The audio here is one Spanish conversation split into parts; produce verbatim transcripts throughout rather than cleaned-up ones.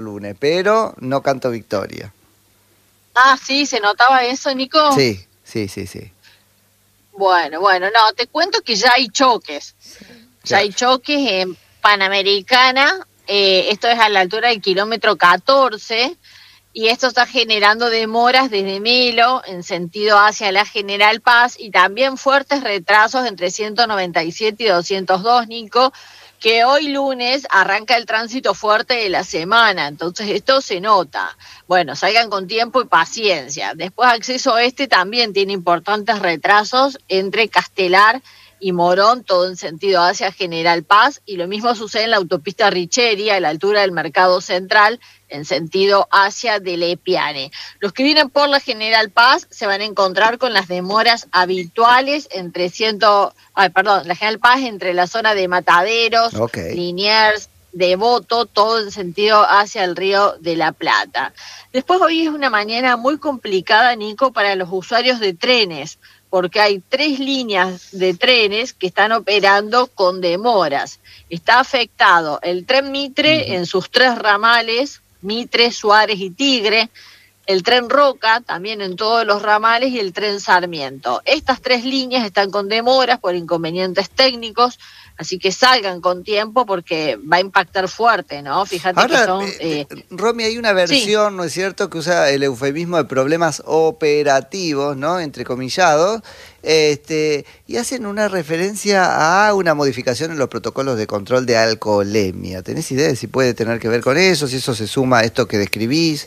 lunes, pero no canto victoria. Ah, sí, ¿se notaba eso, Nico? Sí, sí, sí, sí. Bueno, bueno, no, te cuento que ya hay choques. Ya hay choques en Panamericana, eh, esto es a la altura del kilómetro catorce, y esto está generando demoras desde Melo en sentido hacia la General Paz y también fuertes retrasos entre ciento noventa y siete y doscientos dos, Nico, que hoy lunes arranca el tránsito fuerte de la semana, entonces esto se nota. Bueno, salgan con tiempo y paciencia. Después Acceso Oeste también tiene importantes retrasos entre Castelar y Morón, todo en sentido hacia General Paz, y lo mismo sucede en la autopista Richeria, a la altura del Mercado Central, en sentido hacia Delepiane. Los que vienen por la General Paz se van a encontrar con las demoras habituales entre ciento, ay, perdón, la General Paz entre la zona de Mataderos, okay. Liniers, Devoto, todo en sentido hacia el Río de la Plata. Después hoy es una mañana muy complicada, Nico, para los usuarios de trenes, porque hay tres líneas de trenes que están operando con demoras. Está afectado el tren Mitre uh-huh. en sus tres ramales, Mitre, Suárez y Tigre, el tren Roca también en todos los ramales y el tren Sarmiento. Estas tres líneas están con demoras por inconvenientes técnicos, así que salgan con tiempo porque va a impactar fuerte, ¿no? Fíjate Ahora, que son... Eh, Romy, hay una versión, sí. ¿no es cierto?, que usa el eufemismo de problemas operativos, ¿no?, entrecomillados, este, y hacen una referencia a una modificación en los protocolos de control de alcoholemia. ¿Tenés idea de si puede tener que ver con eso, si eso se suma a esto que describís?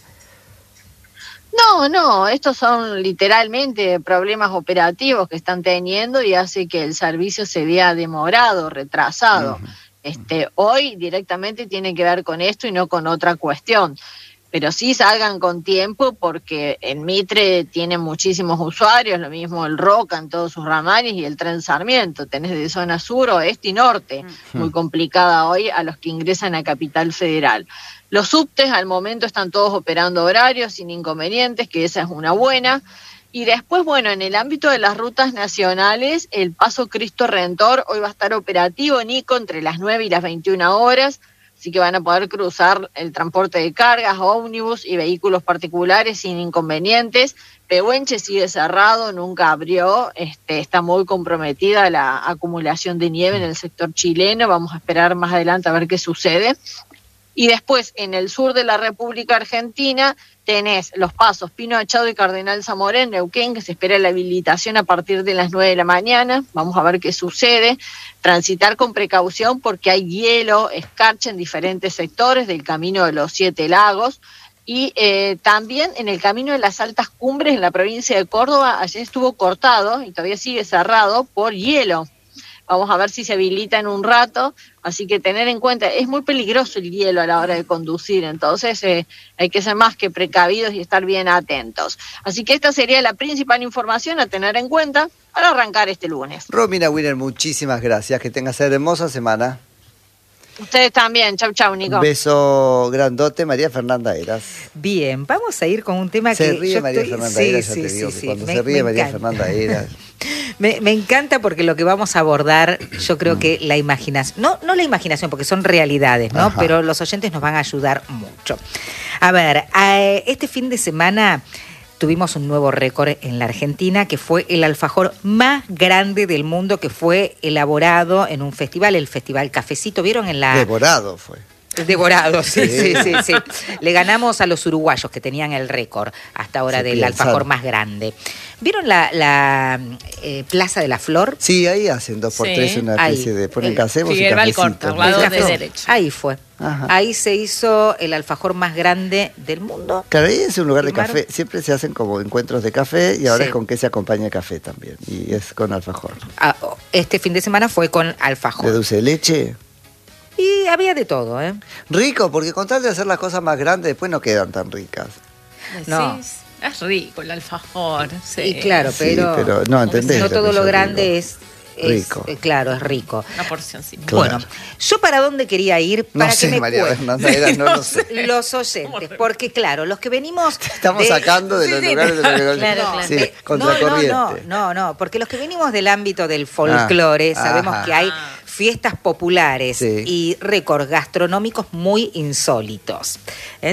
No, no, estos son literalmente problemas operativos que están teniendo y hace que el servicio se vea demorado, retrasado. Uh-huh. Este, hoy directamente tiene que ver con esto y no con otra cuestión. Pero sí salgan con tiempo porque en Mitre tienen muchísimos usuarios, lo mismo el Roca en todos sus ramales y el tren Sarmiento. Tenés de zona sur, oeste y norte, uh-huh. muy complicada hoy a los que ingresan a Capital Federal. Los subtes al momento están todos operando horarios sin inconvenientes, que esa es una buena. Y después, bueno, en el ámbito de las rutas nacionales, el Paso Cristo Redentor hoy va a estar operativo, Nico, entre las nueve y las veintiuna horas, así que van a poder cruzar el transporte de cargas, ómnibus y vehículos particulares sin inconvenientes. Pehuenche sigue cerrado, nunca abrió, este, está muy comprometida la acumulación de nieve en el sector chileno, vamos a esperar más adelante a ver qué sucede. Y después, en el sur de la República Argentina, tenés los pasos Pino Achado y Cardenal Zamorén, Neuquén, que se espera la habilitación a partir de las nueve de la mañana. Vamos a ver qué sucede. Transitar con precaución porque hay hielo, escarcha en diferentes sectores del Camino de los Siete Lagos. Y eh, también en el Camino de las Altas Cumbres, en la provincia de Córdoba, ayer estuvo cortado y todavía sigue cerrado por hielo. Vamos a ver si se habilita en un rato, así que tener en cuenta, es muy peligroso el hielo a la hora de conducir, entonces eh, hay que ser más que precavidos y estar bien atentos. Así que esta sería la principal información a tener en cuenta para arrancar este lunes. Romina Winner, muchísimas gracias, que tengas una hermosa semana. Ustedes también, chau chau, Nico. Un beso grandote, María Fernanda Eras. Bien, vamos a ir con un tema se que... Se ríe yo María estoy... Fernanda sí, Eras, sí, ya te digo sí, que sí. cuando me, se ríe María encanta. Fernanda Eras... Me, me encanta porque lo que vamos a abordar, yo creo que la imaginación, no, no la imaginación, porque son realidades, ¿no? Ajá. Pero los oyentes nos van a ayudar mucho. A ver, eh, este fin de semana tuvimos un nuevo récord en la Argentina, que fue el alfajor más grande del mundo, que fue elaborado en un festival, el Festival Cafecito. ¿Vieron en la...? Devorado fue. Devorado, sí, sí, sí, sí. Le ganamos a los uruguayos que tenían el récord hasta ahora sí, del piensan. alfajor más grande. ¿Vieron la, la eh, Plaza de la Flor? Sí, ahí hacen dos por sí. tres una especie ahí. de ponen casemos y Figueroa Alcorta, al lado de derecha. Ahí fue. Ajá. Ahí se hizo el alfajor más grande del mundo. Claro, ahí es un lugar de café. Siempre se hacen como encuentros de café y ahora sí. es con que se acompaña el café también. Y es con alfajor. Ah, este fin de semana fue con alfajor. ¿De dulce de leche? Y había de todo, ¿eh? Rico, porque con tal de hacer las cosas más grandes, después no quedan tan ricas. No. Es rico el alfajor, sí. Y claro, pero, sí, pero no, ¿entendés? No todo lo grande es, es rico. Eh, claro, es rico. Una porción, sí. Claro. Bueno, ¿yo para dónde quería ir? Para no que sé, me María Fernanda Era, no, no lo sé. Los oyentes, porque claro, los que venimos... Te estamos de... sacando de sí, los sí, lugares de los claro, lugares. claro. Sí, Eh, contracorriente. No, no, no, no, porque los que venimos del ámbito del folclore, ah, sabemos ajá. que hay fiestas populares Sí. y récords gastronómicos muy insólitos.